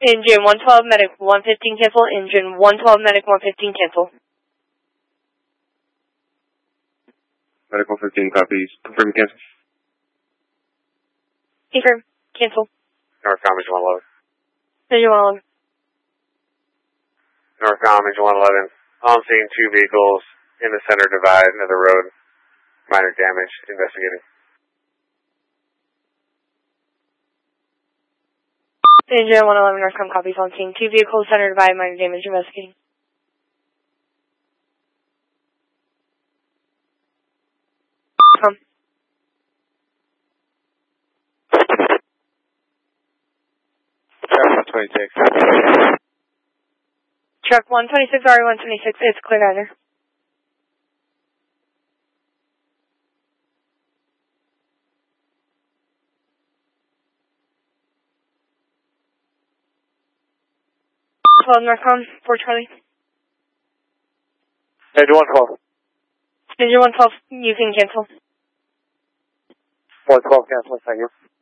Engine 112, medic 115 cancel. Engine 112, medic 115 cancel. Medic 115 copies. Confirm cancel. Confirm. Cancel. Northcom is 111. Engine 111. Northcom is 111. On scene, 2 vehicles in the center divide of the road. Minor damage. Investigating. Engine 111, Northcom copies on scene. 2 vehicles, center divide, minor damage, investigating. Come. Truck 126. Truck 126, RE126, it's clear either. Northcom, 4 Charlie. Engine 112. Engine 112, you can cancel. 412 cancel, thank you.